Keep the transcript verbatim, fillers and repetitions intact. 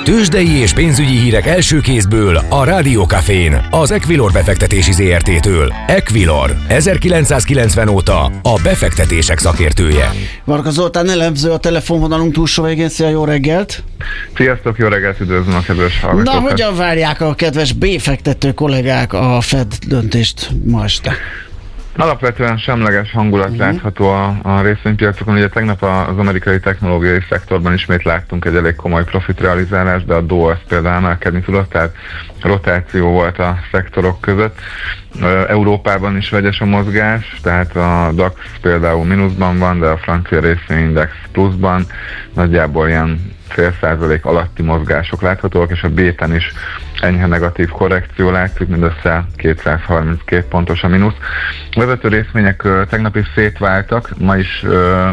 Tőzsdei és pénzügyi hírek első kézből a Rádió Cafén, az Equilor befektetési zé er té-től. Equilor, ezerkilencszázkilencven óta a befektetések szakértője. Varga Zoltán elemző a telefonvonalunk túlsó végén. Szia, jó reggelt! Sziasztok, jó reggelt, üdvözlöm a kedves hallgatókat! Na, hogyan várják a kedves befektető kollégák a Fed döntést ma este? Alapvetően semleges hangulat uh-huh. látható a, a részvénypiacokon. Ugye tegnap az amerikai technológiai szektorban ismét láttunk egy elég komoly profitrealizálást, de a Dow az például emelkedni tudott, tehát rotáció volt a szektorok között. Európában is vegyes a mozgás, tehát a DAX például mínuszban van, de a francia részvényindex pluszban, nagyjából ilyen fél százalék alatti mozgások láthatóak, és a béten is enyhe negatív korrekció látszik, mindössze kétszázharminckét pontos a mínusz. A vezető részvények tegnap is szétváltak, ma is